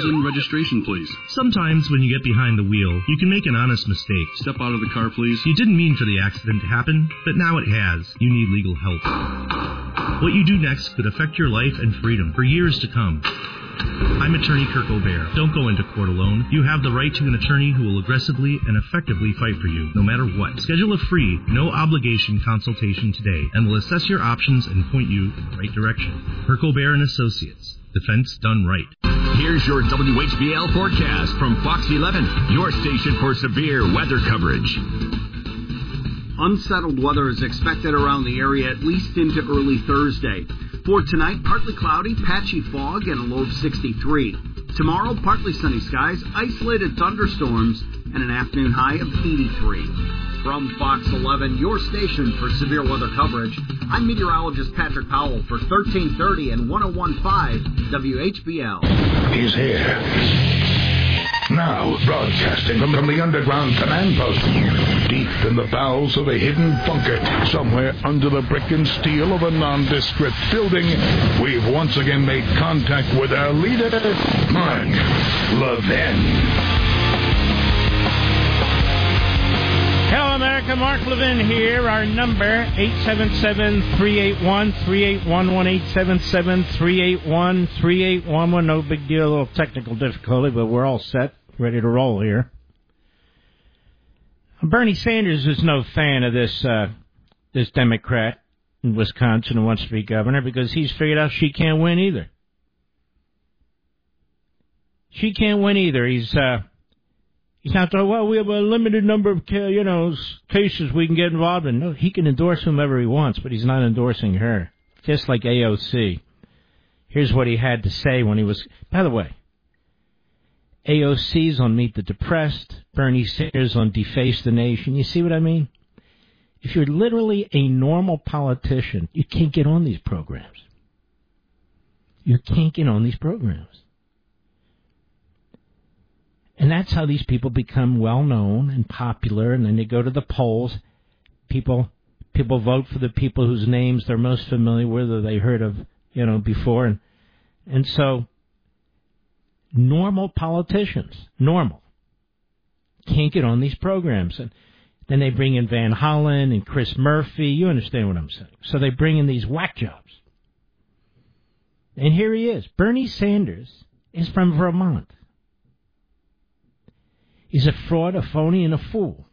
License and registration, please. Sometimes when you get behind the wheel, you can make an honest mistake. Step out of the car, please. You didn't mean for the accident to happen, but now it has. You need legal help. What you do next could affect your life and freedom for years to come. I'm attorney Kirk O'Bear. Don't go into court alone. You have the right to an attorney who will aggressively and effectively fight for you, no matter what. Schedule a free, no-obligation consultation today, and we'll assess your options and point you in the right direction. Kirk O'Bear and Associates. Defense done right. Here's your WHBL forecast from Fox 11, your station for severe weather coverage. Unsettled weather is expected around the area at least into early Thursday. For tonight, partly cloudy, patchy fog, and a low of 63. Tomorrow, partly sunny skies, isolated thunderstorms, and an afternoon high of 83. From Fox 11, your station for severe weather coverage, I'm meteorologist Patrick Powell for 1330 and 101.5 WHBL. He's here. Now, broadcasting from the underground command post, deep in the bowels of a hidden bunker, somewhere under the brick and steel of a nondescript building, we've once again made contact with our leader, Mark Levin. Hello, America. Mark Levin here. Our number, 877-381-3811, 877-381-3811. No big deal, a little technical difficulty, but we're all set, ready to roll here. Bernie Sanders is no fan of this Democrat in Wisconsin who wants to be governor because he's figured out she can't win either. She can't win either. He's not saying, well, we have a limited number of cases we can get involved in. No, he can endorse whomever he wants, but he's not endorsing her. Just like AOC. Here's what he had to say when he was... By the way, AOC's on Meet the Depressed. Bernie Sanders on Deface the Nation. You see what I mean? If you're literally a normal politician, you can't get on these programs. You can't get on these programs. And that's how these people become well-known and popular, and then they go to the polls. People vote for the people whose names they're most familiar with or they heard of, before. And so normal politicians, can't get on these programs. And then they bring in Van Hollen and Chris Murphy. You understand what I'm saying. So they bring in these whack jobs. And here he is. Bernie Sanders is from Vermont. He's a fraud, a phony, and a fool.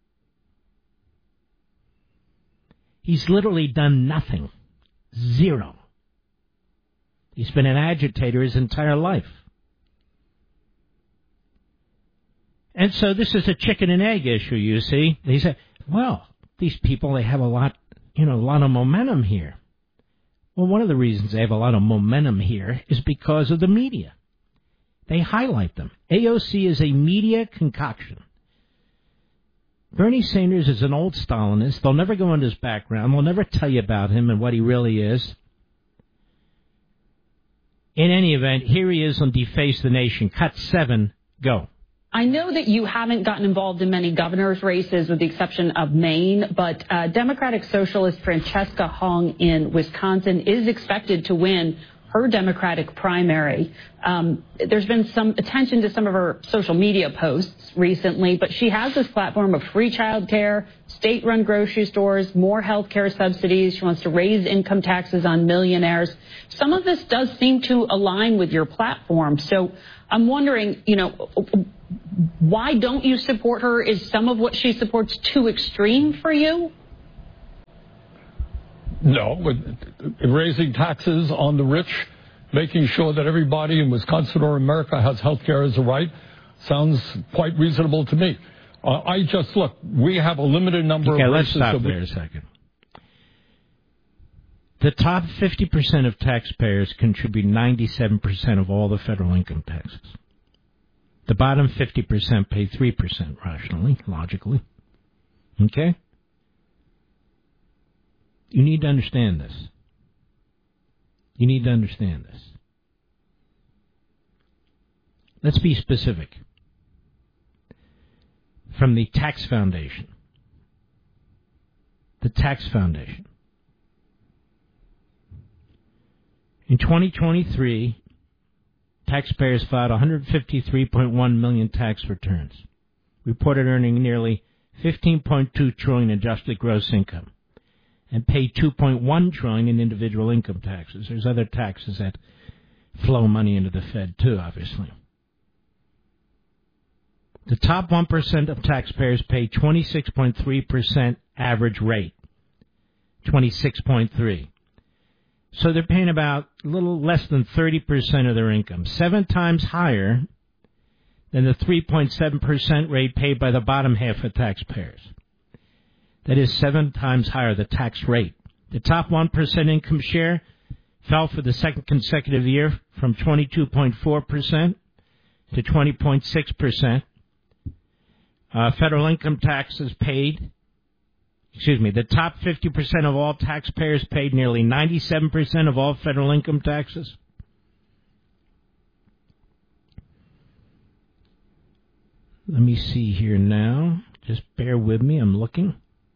He's literally done nothing. Zero. He's been an agitator his entire life. And so this is a chicken and egg issue, you see. He said, well, these people, they have a lot of momentum here. Well, one of the reasons they have a lot of momentum here is because of the media. They highlight them. AOC is a media concoction. Bernie Sanders is an old Stalinist. They'll never go into his background. They'll never tell you about him and what he really is. In any event, here he is on Deface the Nation. Cut 7, go. I know that you haven't gotten involved in many governor's races with the exception of Maine, but Democratic Socialist Francesca Hong in Wisconsin is expected to win her Democratic primary. There's been some attention to some of her social media posts recently, but she has this platform of free child care, state-run grocery stores, more health care subsidies. She wants to raise income taxes on millionaires. Some of this does seem to align with your platform. So I'm wondering, why don't you support her? Is some of what she supports too extreme for you? No, raising taxes on the rich, making sure that everybody in Wisconsin or America has health care as a right, sounds quite reasonable to me. We have a limited number of races. Let's stop there a second. The top 50% of taxpayers contribute 97% of all the federal income taxes. The bottom 50% pay 3% rationally, logically. Okay? You need to understand this. You need to understand this. Let's be specific. From the Tax Foundation. The Tax Foundation. In 2023, taxpayers filed 153.1 million tax returns, reported earning nearly $15.2 trillion in adjusted gross income, and paid $2.1 trillion in individual income taxes. There's other taxes that flow money into the Fed, too, obviously. The top 1% of taxpayers pay 26.3% average rate. 26.3. So they're paying about a little less than 30% of their income, 7 times higher than the 3.7% rate paid by the bottom half of taxpayers. That is 7 times higher, the tax rate. The top 1% income share fell for the second consecutive year from 22.4% to 20.6%. Federal income taxes paid, the top 50% of all taxpayers paid nearly 97% of all federal income taxes. Let me see here now. Just bear with me. I'm looking.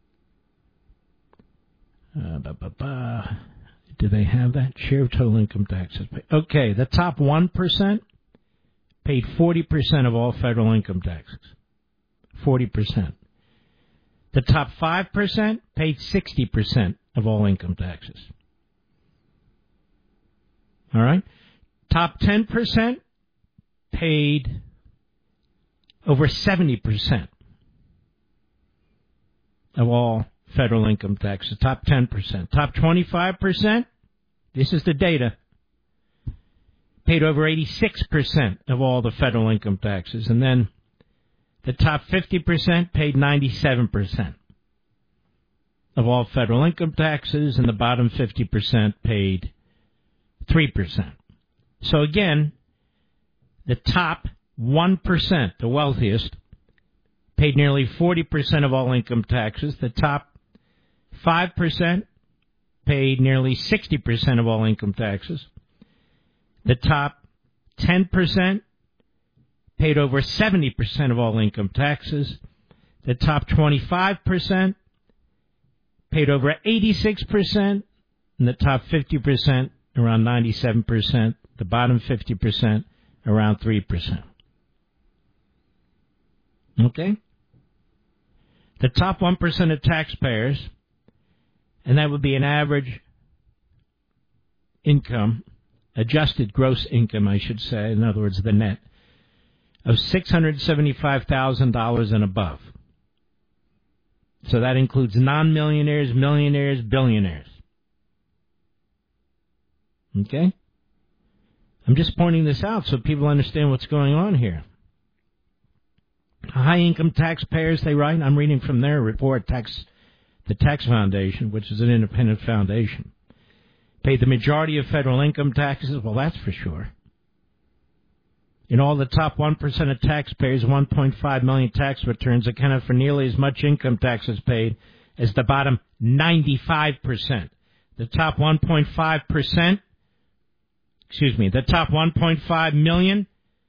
Do they have that? Share of total income taxes paid. Okay, the top 1% paid 40% of all federal income taxes. 40%. The top 5% paid 60% of all income taxes. All right? Top 10% paid over 70% of all federal income taxes. Top 10%. Top 25%, this is the data, paid over 86% of all the federal income taxes. And then the top 50% paid 97% of all federal income taxes, and the bottom 50% paid 3%. So again, the top 1%, the wealthiest, paid nearly 40% of all income taxes. The top 5% paid nearly 60% of all income taxes. The top 10% paid over 70% of all income taxes. The top 25% paid over 86%, and the top 50% around 97%, the bottom 50% around 3%. Okay? The top 1% of taxpayers, and that would be an average income, adjusted gross income, I should say, in other words, the net, of $675,000 and above. So that includes non-millionaires, millionaires, billionaires. Okay? I'm just pointing this out so people understand what's going on here. High-income taxpayers, they write, I'm reading from their report, the Tax Foundation, which is an independent foundation, paid the majority of federal income taxes. Well, that's for sure. In all, the top 1% of taxpayers, 1.5 million tax returns accounted for nearly as much income taxes paid as the bottom 95%. The top 1.5%, the top 1.5 million,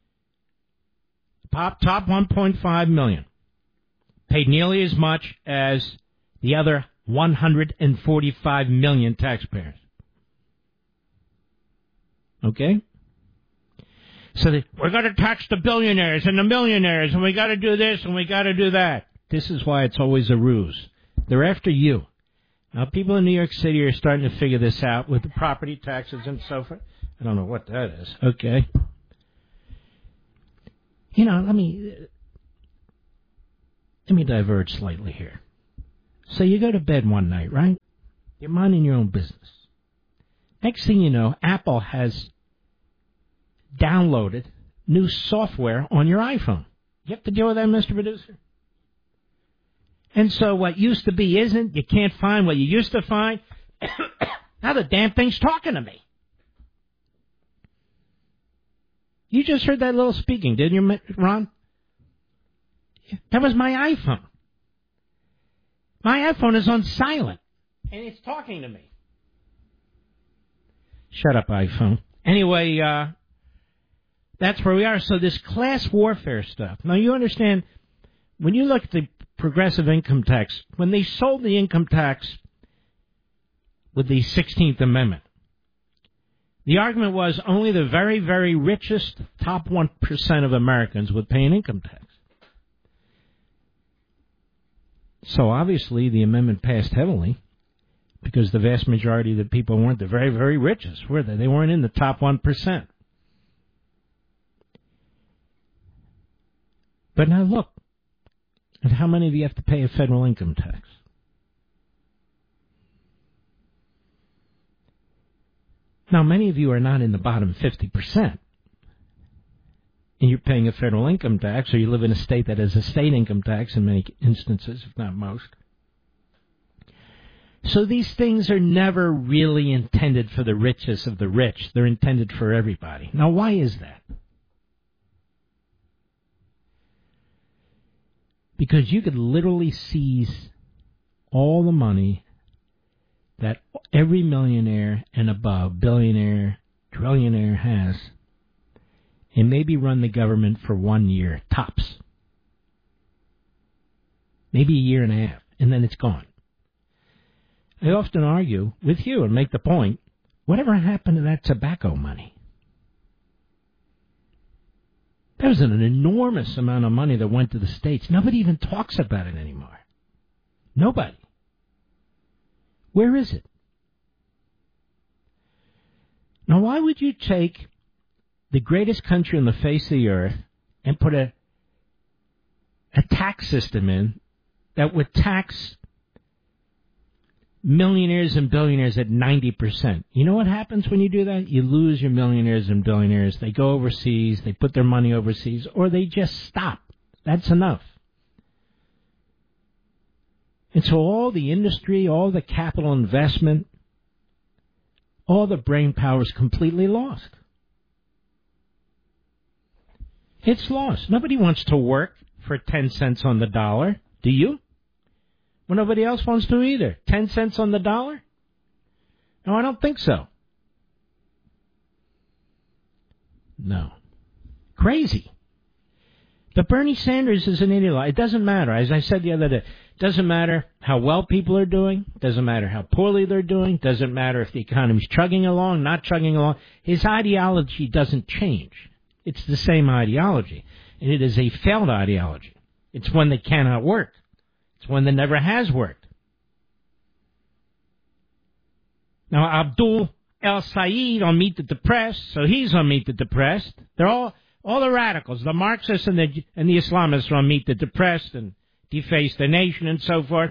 top 1.5 million paid nearly as much as the other 145 million taxpayers. Okay? So we're going to tax the billionaires and the millionaires, and we got to do this and we got to do that. This is why it's always a ruse. They're after you. Now, people in New York City are starting to figure this out with the property taxes and so forth. I don't know what that is. Okay. You know, let me diverge slightly here. So you go to bed one night, right? You're minding your own business. Next thing you know, Apple has downloaded new software on your iPhone. You have to deal with that, Mr. Producer? And so what used to be isn't. You can't find what you used to find. Now the damn thing's talking to me. You just heard that little speaking, didn't you, Ron? That was my iPhone. My iPhone is on silent, and it's talking to me. Shut up, iPhone. Anyway, that's where we are. So this class warfare stuff. Now, you understand, when you look at the progressive income tax, when they sold the income tax with the 16th Amendment, The argument was only the very, very richest top 1% of Americans would pay an income tax. So obviously the amendment passed heavily because the vast majority of the people weren't the very, very richest, were they? They weren't in the top 1%. But now look at how many of you have to pay a federal income tax. Now, many of you are not in the bottom 50%, and you're paying a federal income tax, or you live in a state that has a state income tax in many instances, if not most. So these things are never really intended for the richest of the rich. They're intended for everybody. Now, why is that? Because you could literally seize all the money that every millionaire and above, billionaire, trillionaire has, and maybe run the government for 1 year, tops. Maybe a year and a half, and then it's gone. I often argue with you and make the point, whatever happened to that tobacco money? That was an enormous amount of money that went to the states. Nobody even talks about it anymore. Nobody. Where is it? Now, why would you take the greatest country on the face of the earth and put a tax system in that would tax millionaires and billionaires at 90%? You know what happens when you do that? You lose your millionaires and billionaires. They go overseas, they put their money overseas, or they just stop. That's enough. And so all the industry, all the capital investment, all the brain power is completely lost. It's lost. Nobody wants to work for 10 cents on the dollar. Do you? Well, nobody else wants to either. 10 cents on the dollar? No, I don't think so. No. Crazy. But Bernie Sanders is an idiot. It doesn't matter. As I said the other day, it doesn't matter how well people are doing. It doesn't matter how poorly they're doing. It doesn't matter if the economy's chugging along, not chugging along. His ideology doesn't change. It's the same ideology. And it is a failed ideology. It's one that cannot work. It's one that never has worked. Now, Abdul El-Sayed on Meet the Depressed, so he's on Meet the Depressed. They're all the radicals, the Marxists and the Islamists are on Meet the Depressed and Deface the Nation and so forth.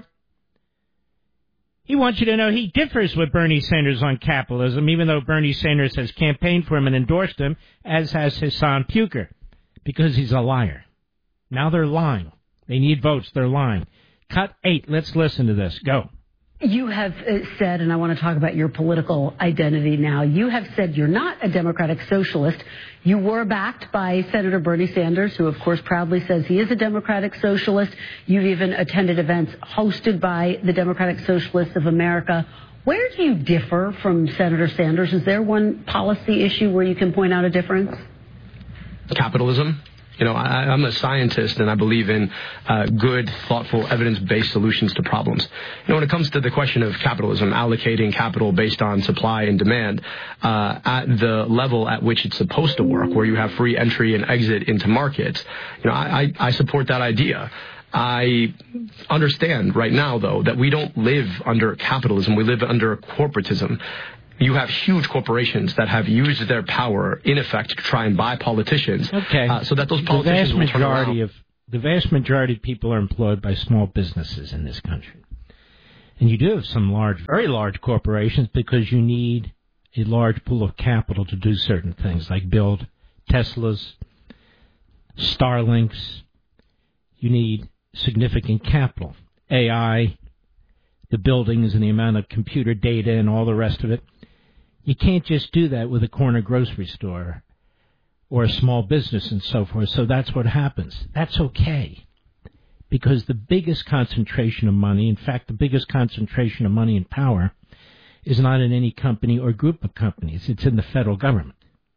He wants you to know he differs with Bernie Sanders on capitalism, even though Bernie Sanders has campaigned for him and endorsed him, as has Hassan Puker, because he's a liar. Now they're lying. They need votes. They're lying. Cut 8. Let's listen to this. Go. You have said, and I want to talk about your political identity now, you have said you're not a Democratic Socialist. You were backed by Senator Bernie Sanders, who, of course, proudly says he is a Democratic Socialist. You've even attended events hosted by the Democratic Socialists of America. Where do you differ from Senator Sanders? Is there one policy issue where you can point out a difference? Capitalism. You know, I'm a scientist, and I believe in good, thoughtful, evidence-based solutions to problems. You know, when it comes to the question of capitalism, allocating capital based on supply and demand at the level at which it's supposed to work, where you have free entry and exit into markets, you know, I support that idea. I understand right now, though, that we don't live under capitalism. We live under corporatism. You have huge corporations that have used their power, in effect, to try and buy politicians. Okay. So that those politicians will turn around. The vast majority of people are employed by small businesses in this country. And you do have some very large corporations because you need a large pool of capital to do certain things, like build Teslas, Starlinks. You need significant capital. AI, the buildings and the amount of computer data and all the rest of it. You can't just do that with a corner grocery store or a small business and so forth. So that's what happens. That's okay. Because the biggest concentration of money, in fact, the biggest concentration of money and power, is not in any company or group of companies. It's in the federal government.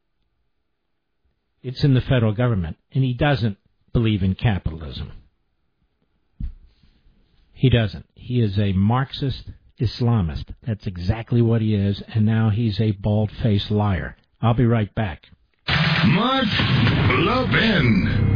It's in the federal government. And he doesn't believe in capitalism. He doesn't. He is a Marxist Islamist. That's exactly what he is, and now he's a bald-faced liar. I'll be right back. Mark Levin.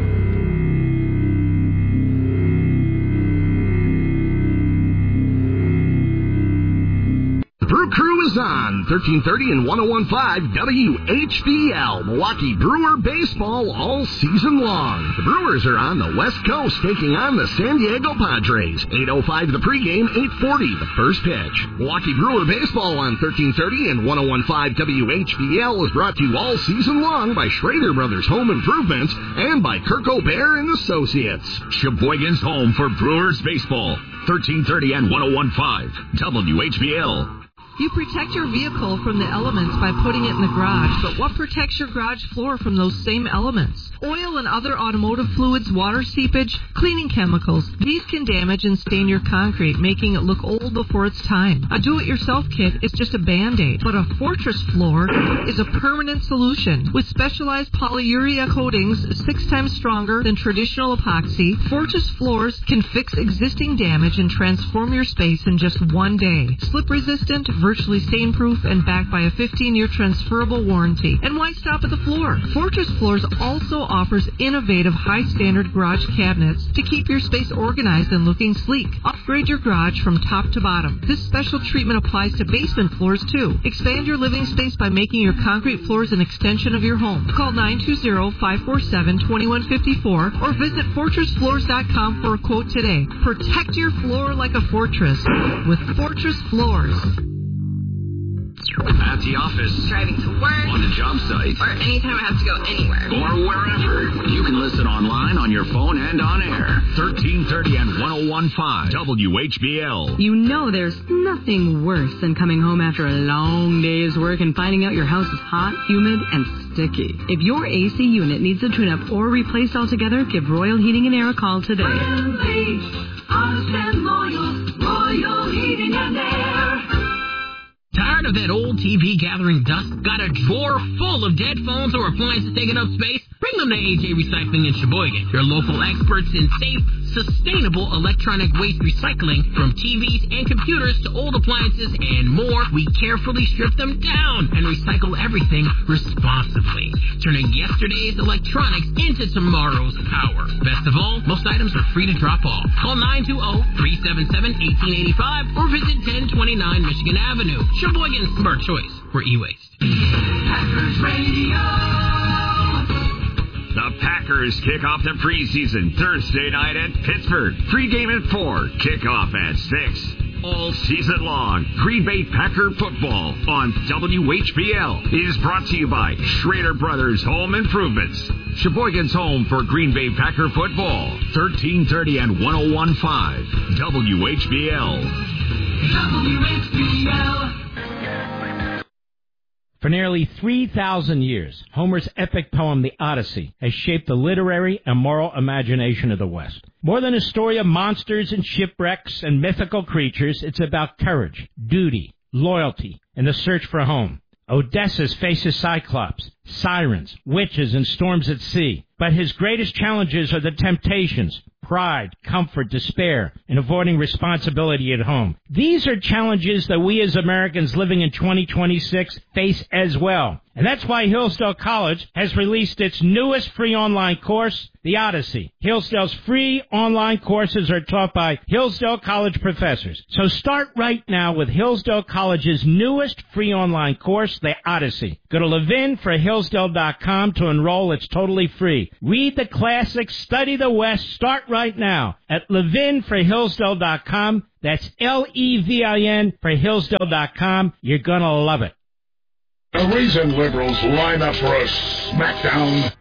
Brew Crew is on 1330 and 1015 WHBL. Milwaukee Brewer baseball all season long. The Brewers are on the West Coast taking on the San Diego Padres. 8:05 the pregame, 8:40 the first pitch. Milwaukee Brewer baseball on 1330 and 1015 WHBL is brought to you all season long by Schrader Brothers Home Improvements and by Kirk O'Bear and Associates. Sheboygan's home for Brewers baseball. 1330 and 1015 WHBL. You protect your vehicle from the elements by putting it in the garage, but what protects your garage floor from those same elements? Oil and other automotive fluids, water seepage, cleaning chemicals. These can damage and stain your concrete, making it look old before its time. A do-it-yourself kit is just a Band-Aid, but a Fortress floor is a permanent solution. With specialized polyurea coatings 6 times stronger than traditional epoxy, Fortress floors can fix existing damage and transform your space in just one day. Slip-resistant, virtually stain-proof, and backed by a 15-year transferable warranty. And why stop at the floor? Fortress Floors also offers innovative, high-standard garage cabinets to keep your space organized and looking sleek. Upgrade your garage from top to bottom. This special treatment applies to basement floors, too. Expand your living space by making your concrete floors an extension of your home. Call 920-547-2154 or visit FortressFloors.com for a quote today. Protect your floor like a fortress with Fortress Floors. At the office, driving to work, on the job site, or anytime I have to go anywhere, or wherever. You can listen online, on your phone, and on air. 1330 and 1015 WHBL. You know there's nothing worse than coming home after a long day's work and finding out your house is hot, humid, and sticky. If your AC unit needs a tune-up or replaced altogether, give Royal Heating and Air a call today. Friendly, honest and loyal, Royal Heating and Air. Tired of that old TV gathering dust? Got a drawer full of dead phones or appliances taking up space? Bring them to AJ Recycling in Sheboygan. Your local experts in safe, sustainable electronic waste recycling. From TVs and computers to old appliances and more, we carefully strip them down and recycle everything responsibly, turning yesterday's electronics into tomorrow's power. Best of all, most items are free to drop off. Call 920-377-1885 or visit 1029 Michigan Avenue. Sheboygan's smart choice for e-waste. Packers Radio. The Packers kick off the preseason Thursday night at Pittsburgh. Pre-game at 4, kickoff at 6. All season long, Green Bay Packer football on WHBL is brought to you by Schrader Brothers Home Improvements. Sheboygan's home for Green Bay Packer football. 1330 and 1015 WHBL. WHBL. For nearly 3,000 years, Homer's epic poem, The Odyssey, has shaped the literary and moral imagination of the West. More than a story of monsters and shipwrecks and mythical creatures, it's about courage, duty, loyalty, and the search for home. Odysseus faces Cyclops, sirens, witches, and storms at sea. But his greatest challenges are the temptations, pride, comfort, despair, and avoiding responsibility at home. These are challenges that we as Americans living in 2026 face as well. And that's why Hillsdale College has released its newest free online course, The Odyssey. Hillsdale's free online courses are taught by Hillsdale College professors. So start right now with Hillsdale College's newest free online course, The Odyssey. Go to levinforhillsdale.com to enroll. It's totally free. Read the classics, study the West. Start right now at levinforhillsdale.com. That's Levin for Hillsdale.com. You're going to love it. The reason liberals line up for a smackdown